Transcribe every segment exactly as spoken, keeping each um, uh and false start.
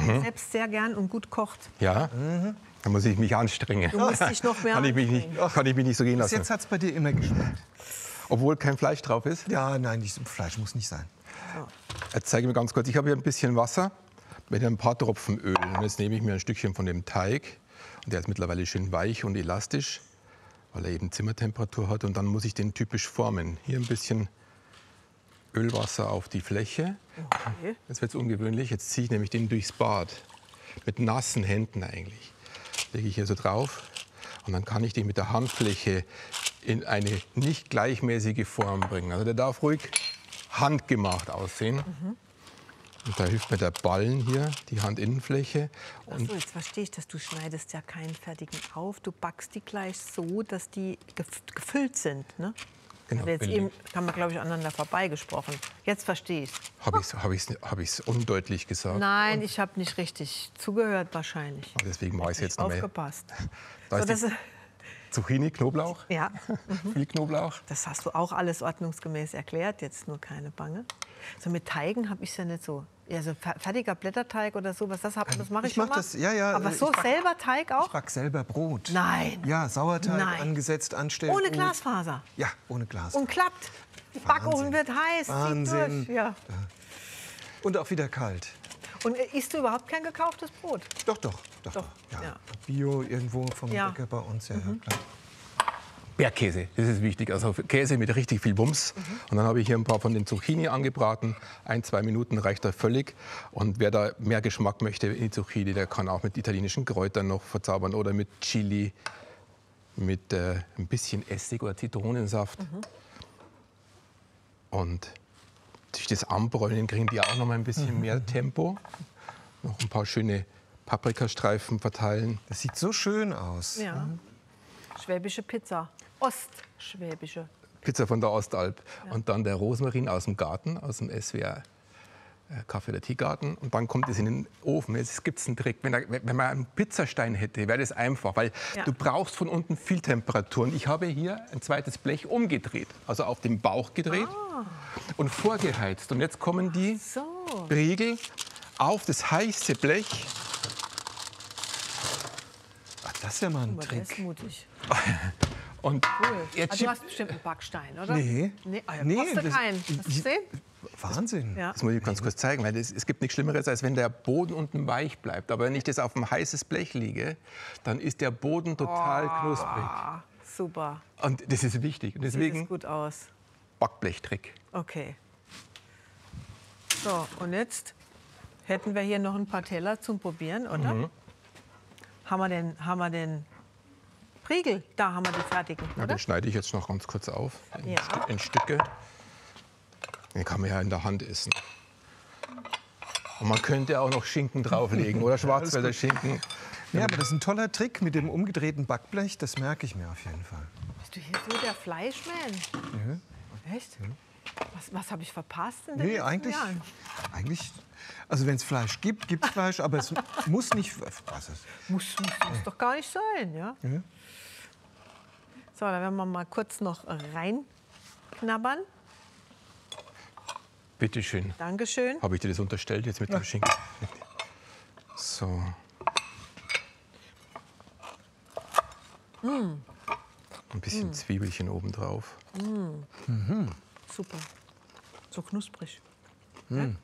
mhm. selbst sehr gern und gut kocht. Ja, mhm. da muss ich mich anstrengen. Du musst dich noch mehr kann, ich mich nicht, kann ich mich nicht so gehen lassen. Bis jetzt hat es bei dir immer geschmeckt. Obwohl kein Fleisch drauf ist? Ja, nein, nicht, Fleisch muss nicht sein. So. Jetzt zeige ich mir ganz kurz. Ich habe hier ein bisschen Wasser mit ein paar Tropfen Öl. Und jetzt nehme ich mir ein Stückchen von dem Teig. Und der ist mittlerweile schön weich und elastisch, weil er eben Zimmertemperatur hat. Und dann muss ich den typisch formen. Hier ein bisschen Ölwasser auf die Fläche. Okay. Jetzt wird es ungewöhnlich. Jetzt ziehe ich nämlich den durchs Bad. Mit nassen Händen eigentlich. Lege ich hier so drauf. Und dann kann ich den mit der Handfläche in eine nicht gleichmäßige Form bringen. Also der darf ruhig handgemacht aussehen. Mhm. Und da hilft mir der Ballen hier, die Handinnenfläche. Ach so, jetzt verstehe ich das. Du schneidest ja keinen fertigen auf. Du backst die gleich so, dass die gefüllt sind, ne? Genau. Also jetzt eben haben wir, glaube ich, aneinander vorbeigesprochen. Jetzt verstehe ich es. Habe ich es hab ich's, hab ich's undeutlich gesagt? Nein, ich habe nicht richtig zugehört wahrscheinlich. Ah, deswegen mache ich es jetzt noch mehr. Aufgepasst. Da So, ist die Zucchini, Knoblauch. Ja. Mhm. Viel Knoblauch. Das hast du auch alles ordnungsgemäß erklärt, jetzt nur keine Bange. So mit Teigen habe ich es ja nicht so. Ja, so fertiger Blätterteig oder sowas, das, das mache ich, ich mach schon mal. Das, ja, ja, Aber so back, selber Teig auch? Ich back selber Brot. Nein. Ja, Sauerteig Nein. angesetzt, anstellen. Ohne Glasfaser? Ja, ohne Glas. Und klappt. Backofen wird heiß. Wahnsinn. Zieht durch. Ja. Und auch wieder kalt. Und isst du überhaupt kein gekauftes Brot? Doch, doch. doch, Doch, Ja. ja. Bio irgendwo vom Ja. Bäcker bei uns. Ja, Mhm. ja, klar. Bergkäse, das ist wichtig. Also Käse mit richtig viel Wumms. Mhm. Und dann habe ich hier ein paar von den Zucchini angebraten. Ein, zwei Minuten reicht da völlig. Und wer da mehr Geschmack möchte in die Zucchini, der kann auch mit italienischen Kräutern noch verzaubern oder mit Chili, mit äh, ein bisschen Essig oder Zitronensaft. Mhm. Und durch das Anbräunen kriegen die auch noch mal ein bisschen mhm. mehr Tempo. Noch ein paar schöne Paprikastreifen verteilen. Das sieht so schön aus. Ja. Mhm. Schwäbische Pizza. Ostschwäbische. Pizza von der Ostalb. Ja. Und dann der Rosmarin aus dem Garten, aus dem S W R Kaffee- oder Teegarten. Und dann kommt es in den Ofen. Jetzt gibt es einen Trick. Wenn, da, wenn man einen Pizzastein hätte, wäre das einfach. Weil Ja. du brauchst von unten viel Temperatur. Und ich habe hier ein zweites Blech umgedreht. Also auf den Bauch gedreht Ah. und vorgeheizt. Und jetzt kommen die So. Riegel auf das heiße Blech. Ach, das ist ja mal ein Guck mal, der ist Trick. mutig. Und Cool. jetzt Also, du hast bestimmt einen Backstein, oder? Nee. Nee, ah, ja, Nee, kostet das- keinen. Hast du gesehen? Wahnsinn. Ja. Das muss ich ganz kurz zeigen, weil es, es gibt nichts Schlimmeres, als wenn der Boden unten weich bleibt. Aber wenn ich das auf ein heißes Blech liege, dann ist der Boden total knusprig. Ah, super. Und das ist wichtig. Und Sieht deswegen es gut aus. Backblechtrick. Okay. So, und jetzt hätten wir hier noch ein paar Teller zum Probieren, oder? Mhm. Haben wir den, haben wir den Priegel? Da haben wir die fertigen, Ja, oder? den schneide ich jetzt noch ganz kurz auf in, Ja. St- in Stücke. Den kann man ja in der Hand essen. Und man könnte auch noch Schinken drauflegen oder Schwarzwälder Schinken. Ja, aber das ist ein toller Trick mit dem umgedrehten Backblech. Das merke ich mir auf jeden Fall. Bist du hier so der Fleischman? Ja. Echt? Was, was habe ich verpasst in den Nee, letzten eigentlich, Jahren? eigentlich. Also wenn es Fleisch gibt, gibt es Fleisch, aber es muss nicht. Was ist? Muss, muss, muss doch gar nicht sein, ja? Ja. So, da werden wir mal kurz noch reinknabbern. Bitte schön. Dankeschön. Habe ich dir das unterstellt jetzt mit dem Schinken? So. Ein bisschen Zwiebelchen obendrauf. Super. So knusprig. Hm. Ja?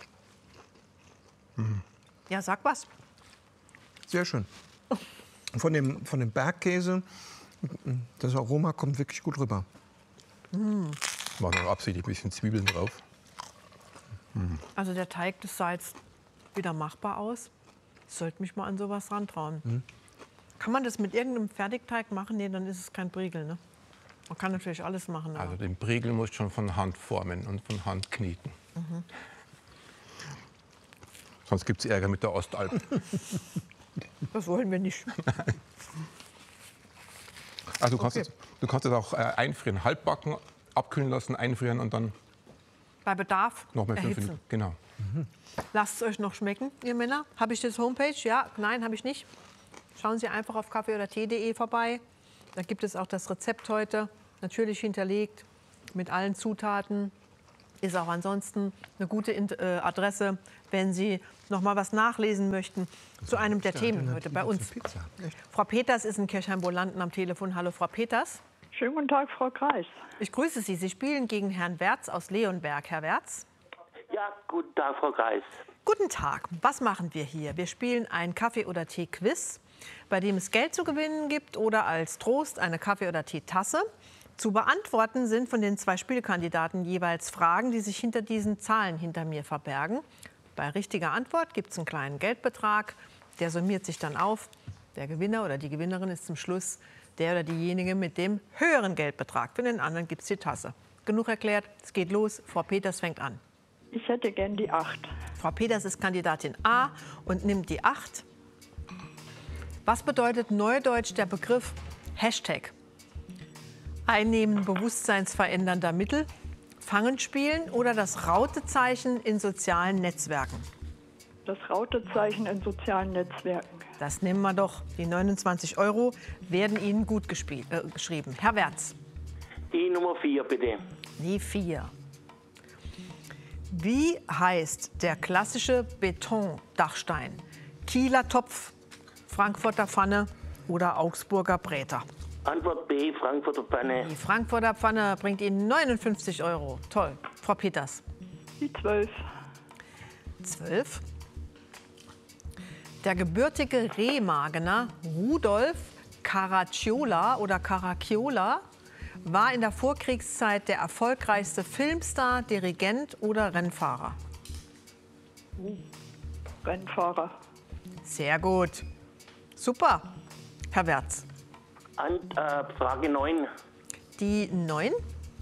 Ja, sag was. Sehr schön. Von dem, von dem Bergkäse, das Aroma kommt wirklich gut rüber. Ich mache noch absichtlich ein bisschen Zwiebeln drauf. Also der Teig, das sah jetzt wieder machbar aus. Ich sollte mich mal an sowas rantrauen. Hm. Kann man das mit irgendeinem Fertigteig machen? Nee, dann ist es kein Briegel, ne? Man kann natürlich alles machen. Aber Also den Priegel muss schon von Hand formen und von Hand kneten. Mhm. Sonst gibt es Ärger mit der Ostalb. das wollen wir nicht. Also du kannst, Okay. es, du kannst es auch äh, einfrieren, halbbacken, abkühlen lassen, einfrieren und dann Bei Bedarf noch mal fünf erhitzen. Minuten. Genau. Lasst es euch noch schmecken, ihr Männer. Habe ich das Homepage? Ja, nein, habe ich nicht. Schauen Sie einfach auf kaffee oder tee punkt de vorbei. Da gibt es auch das Rezept heute, natürlich hinterlegt, mit allen Zutaten. Ist auch ansonsten eine gute äh, Adresse, wenn Sie noch mal was nachlesen möchten zu einem der Themen heute bei uns. Frau Peters ist in Kirchheim-Bolanden am Telefon. Hallo, Frau Peters. Schönen guten Tag, Frau Kreis. Ich grüße Sie. Sie spielen gegen Herrn Wertz aus Leonberg. Herr Wertz? Ja, guten Tag, Frau Kreis. Guten Tag. Was machen wir hier? Wir spielen ein Kaffee- oder Tee-Quiz, bei dem es Geld zu gewinnen gibt oder als Trost eine Kaffee- oder Teetasse. Zu beantworten sind von den zwei Spielkandidaten jeweils Fragen, die sich hinter diesen Zahlen hinter mir verbergen. Bei richtiger Antwort gibt es einen kleinen Geldbetrag, der summiert sich dann auf. Der Gewinner oder die Gewinnerin ist zum Schluss der oder diejenige mit dem höheren Geldbetrag. Für den anderen gibt es die Tasse. Genug erklärt, es geht los. Frau Peters fängt an. Ich hätte gern die acht. Frau Peters ist Kandidatin A und nimmt die acht. Was bedeutet neudeutsch der Begriff Hashtag? Einnehmen bewusstseinsverändernder Mittel, Fangen spielen oder das Rautezeichen in sozialen Netzwerken? Das Rautezeichen in sozialen Netzwerken. Das nehmen wir doch. Die neunundzwanzig Euro werden Ihnen gut gespielt, äh, geschrieben. Herr Wertz. Die Nummer vier, bitte. Die vier. Wie heißt der klassische Betondachstein? Kieler Topf, Frankfurter Pfanne oder Augsburger Bräter? Antwort B, Frankfurter Pfanne. Die Frankfurter Pfanne bringt Ihnen neunundfünfzig Euro. Toll. Frau Peters. Die zwölf. zwölf. Der gebürtige Remagener Rudolf Caracciola oder Caracciola war in der Vorkriegszeit der erfolgreichste Filmstar, Dirigent oder Rennfahrer. Uh, Rennfahrer. Sehr gut. Super. Herr Wertz. An, äh, Frage neun. Die neun.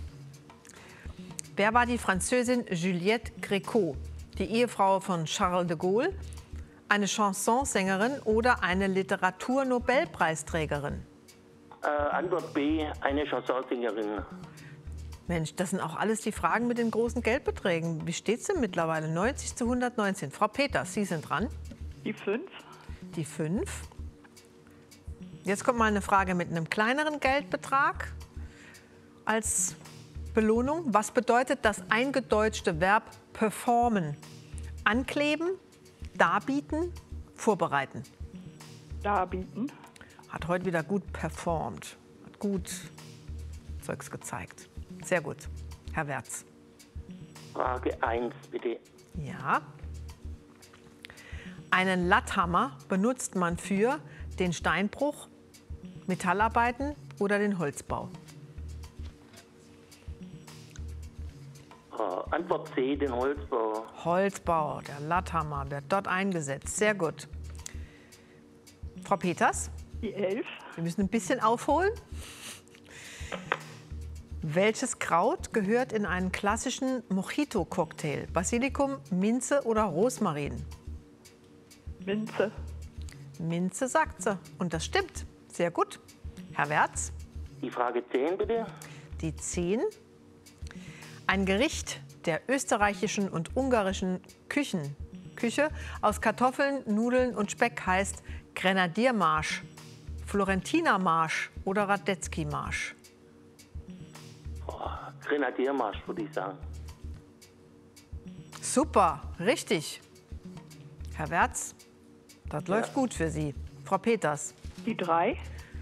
Wer war die Französin Juliette Gréco? Die Ehefrau von Charles de Gaulle, eine Chansonsängerin oder eine Literaturnobelpreisträgerin? Äh, Antwort B, eine Chansonsängerin. Mensch, das sind auch alles die Fragen mit den großen Geldbeträgen. Wie steht es denn mittlerweile? neunzig zu hundertneunzehn. Frau Peters, Sie sind dran. Die fünf. Die fünf. Jetzt kommt mal eine Frage mit einem kleineren Geldbetrag als Belohnung. Was bedeutet das eingedeutschte Verb performen? Ankleben, darbieten, vorbereiten. Darbieten. Hat heute wieder gut performt. Hat gut Zeugs gezeigt. Sehr gut. Herr Wertz. Frage eins, bitte. Ja. Einen Latthammer benutzt man für den Steinbruch, Metallarbeiten oder den Holzbau? Äh, Antwort C, den Holzbau. Holzbau, der Latthammer wird dort eingesetzt. Sehr gut. Frau Peters? Die elf. Wir müssen ein bisschen aufholen. Welches Kraut gehört in einen klassischen Mojito-Cocktail? Basilikum, Minze oder Rosmarin? Minze. Minze, sagt sie. Und das stimmt. Sehr gut. Herr Wertz? Die Frage zehn, bitte. Die zehn. Ein Gericht der österreichischen und ungarischen Küchen, Küche aus Kartoffeln, Nudeln und Speck heißt Grenadiermarsch, Florentinermarsch oder Radetzky-Marsch? Oh, Grenadiermarsch, würde ich sagen. Super, richtig. Herr Wertz, das Ja. läuft gut für Sie. Frau Peters. Die drei.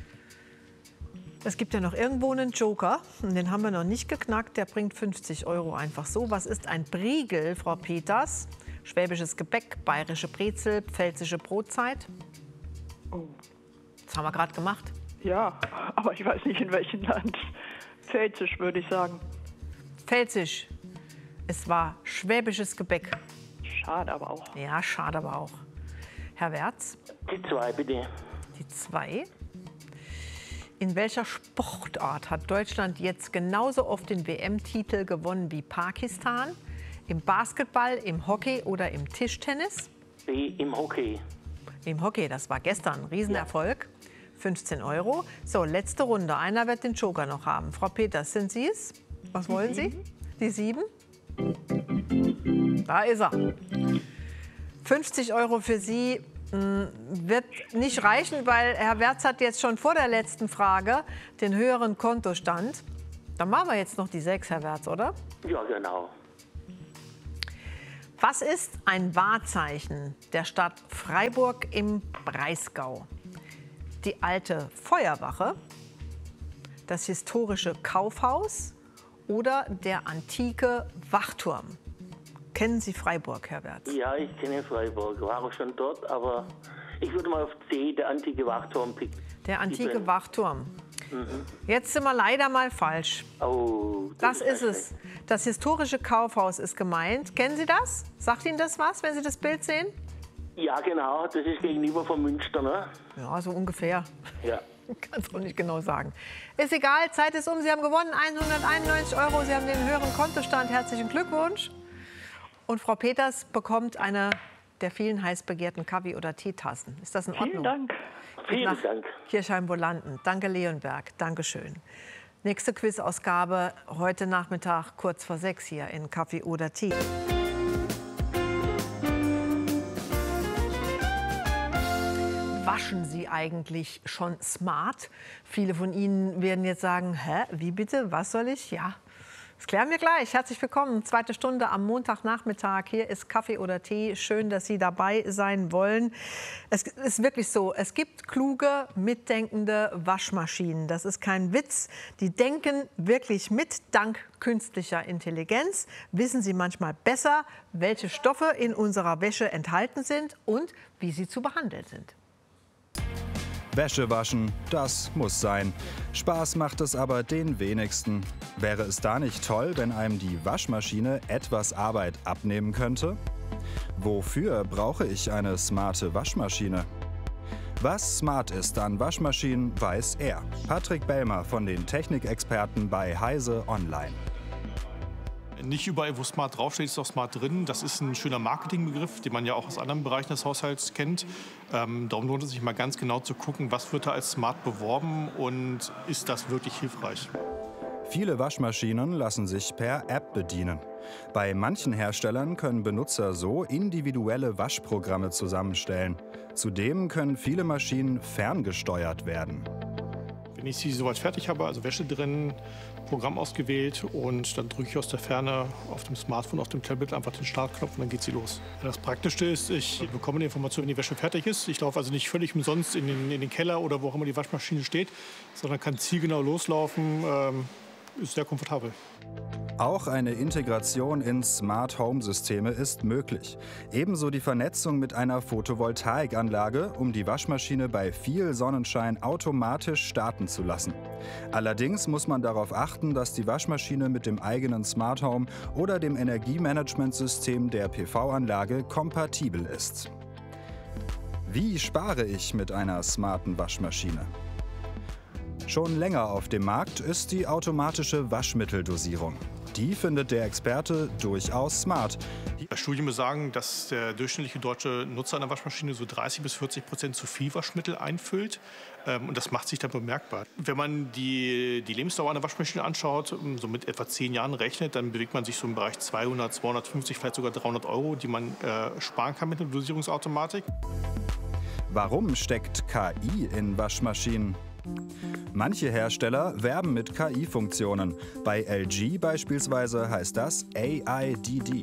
Es gibt ja noch irgendwo einen Joker, und den haben wir noch nicht geknackt. Der bringt fünfzig Euro einfach so. Was ist ein Briegel, Frau Peters? Schwäbisches Gebäck, bayerische Brezel, pfälzische Brotzeit? Oh. Das haben wir gerade gemacht. Ja, aber ich weiß nicht in welchem Land. Pfälzisch würde ich sagen. Pfälzisch. Es war schwäbisches Gebäck. Schade aber auch. Ja, schade aber auch. Herr Wertz, Die zwei, bitte. die zwei. In welcher Sportart hat Deutschland jetzt genauso oft den W M-Titel gewonnen wie Pakistan? Im Basketball, im Hockey oder im Tischtennis? B, im Hockey. Im Hockey, das war gestern ein Riesenerfolg. fünfzehn Euro. So, letzte Runde. Einer wird den Joker noch haben. Frau Peters, sind Sie es? Was wollen Sie? Die sieben? Da ist er. fünfzig Euro für Sie mh, wird nicht reichen, weil Herr Wertz hat jetzt schon vor der letzten Frage den höheren Kontostand. Dann machen wir jetzt noch die sechs, Herr Wertz, oder? Ja, genau. Was ist ein Wahrzeichen der Stadt Freiburg im Breisgau? Die alte Feuerwache, das historische Kaufhaus oder der antike Wachturm? Kennen Sie Freiburg, Herr Wertz? Ja, ich kenne Freiburg, war auch schon dort, aber ich würde mal auf C, der antike Wachturm picken. Der antike Wachturm. Mhm. Jetzt sind wir leider mal falsch. Oh, das, das ist es. Das historische Kaufhaus ist gemeint. Kennen Sie das? Sagt Ihnen das was, wenn Sie das Bild sehen? Ja, genau. Das ist gegenüber von Münster, ne? Ja, so ungefähr. Ja. Kann es auch nicht genau sagen. Ist egal, Zeit ist um. Sie haben gewonnen, hunderteinundneunzig Euro. Sie haben den höheren Kontostand. Herzlichen Glückwunsch. Und Frau Peters bekommt eine der vielen heiß begehrten Kaffee- oder Teetassen. Ist das in Ordnung? Vielen Dank. Vielen Dank. Kirchheim-Bolanden. Danke, Leonberg. Dankeschön. Nächste Quizausgabe heute Nachmittag kurz vor sechs hier in Kaffee oder Tee. Waschen Sie eigentlich schon smart? Viele von Ihnen werden jetzt sagen, hä, wie bitte, was soll ich? Ja, das klären wir gleich. Herzlich willkommen, zweite Stunde am Montagnachmittag. Hier ist Kaffee oder Tee. Schön, dass Sie dabei sein wollen. Es ist wirklich so, es gibt kluge, mitdenkende Waschmaschinen. Das ist kein Witz. Die denken wirklich mit. Dank künstlicher Intelligenz wissen sie manchmal besser, welche Stoffe in unserer Wäsche enthalten sind und wie sie zu behandeln sind. Wäsche waschen, das muss sein. Spaß macht es aber den wenigsten. Wäre es da nicht toll, wenn einem die Waschmaschine etwas Arbeit abnehmen könnte? Wofür brauche ich eine smarte Waschmaschine? Was smart ist an Waschmaschinen, weiß er. Patrick Bellmer von den Technikexperten bei Heise Online. Nicht überall, wo Smart draufsteht, ist auch Smart drin. Das ist ein schöner Marketingbegriff, den man ja auch aus anderen Bereichen des Haushalts kennt. Ähm, darum lohnt es sich mal ganz genau zu gucken, was wird da als Smart beworben und ist das wirklich hilfreich. Viele Waschmaschinen lassen sich per App bedienen. Bei manchen Herstellern können Benutzer so individuelle Waschprogramme zusammenstellen. Zudem können viele Maschinen ferngesteuert werden. Wenn ich sie soweit fertig habe, also Wäsche drin, Programm ausgewählt und dann drücke ich aus der Ferne auf dem Smartphone, auf dem Tablet einfach den Startknopf und dann geht sie los. Das Praktischste ist, ich bekomme die Information, wenn die Wäsche fertig ist. Ich laufe also nicht völlig umsonst in den, in den Keller oder wo auch immer die Waschmaschine steht, sondern kann zielgenau loslaufen. Ähm, ist sehr komfortabel. Auch eine Integration in Smart Home Systeme ist möglich. Ebenso die Vernetzung mit einer Photovoltaikanlage, um die Waschmaschine bei viel Sonnenschein automatisch starten zu lassen. Allerdings muss man darauf achten, dass die Waschmaschine mit dem eigenen Smart Home oder dem Energiemanagementsystem der P V-Anlage kompatibel ist. Wie spare ich mit einer smarten Waschmaschine? Schon länger auf dem Markt ist die automatische Waschmitteldosierung. Die findet der Experte durchaus smart. Studien besagen, dass der durchschnittliche deutsche Nutzer einer Waschmaschine so dreißig bis vierzig Prozent zu viel Waschmittel einfüllt. Und das macht sich dann bemerkbar. Wenn man die, die Lebensdauer einer Waschmaschine anschaut, so mit etwa zehn Jahren rechnet, dann bewegt man sich so im Bereich zweihundert, zweihundertfünfzig, vielleicht sogar dreihundert Euro, die man äh, sparen kann mit einer Dosierungsautomatik. Warum steckt K I in Waschmaschinen? Manche Hersteller werben mit K I-Funktionen. Bei L G beispielsweise heißt das A I D D.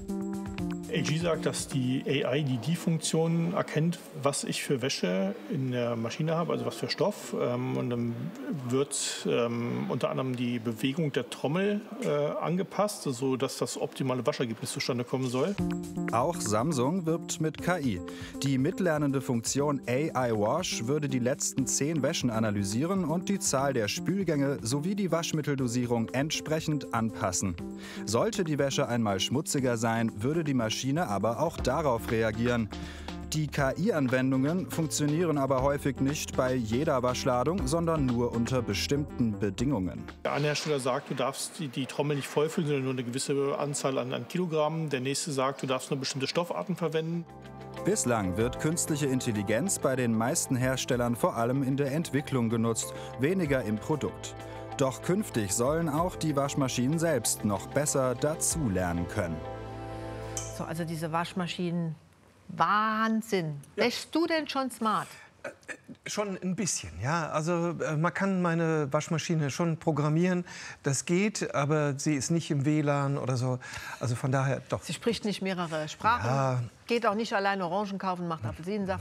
L G sagt, dass die A I D D-Funktion erkennt, was ich für Wäsche in der Maschine habe, also was für Stoff. Und dann wird unter anderem die Bewegung der Trommel angepasst, sodass das optimale Waschergebnis zustande kommen soll. Auch Samsung wirbt mit K I. Die mitlernende Funktion A I Wash würde die letzten zehn Wäschen analysieren und die Zahl der Spülgänge sowie die Waschmitteldosierung entsprechend anpassen. Sollte die Wäsche einmal schmutziger sein, würde die Maschine aber auch darauf reagieren. Die K I-Anwendungen funktionieren aber häufig nicht bei jeder Waschladung, sondern nur unter bestimmten Bedingungen. Der eine Hersteller sagt, du darfst die, die Trommel nicht vollfüllen, sondern nur eine gewisse Anzahl an, an Kilogramm. Der nächste sagt, du darfst nur bestimmte Stoffarten verwenden. Bislang wird künstliche Intelligenz bei den meisten Herstellern vor allem in der Entwicklung genutzt, weniger im Produkt. Doch künftig sollen auch die Waschmaschinen selbst noch besser dazulernen können. So, also diese Waschmaschinen, Wahnsinn. Ja. Wäschst du denn schon smart? Schon ein bisschen, ja. Also äh, man kann meine Waschmaschine schon programmieren, das geht, aber sie ist nicht im W L A N oder so. Also von daher doch. Sie spricht nicht mehrere Sprachen, Ja. geht auch nicht allein Orangen kaufen, macht Apfelsinensaft.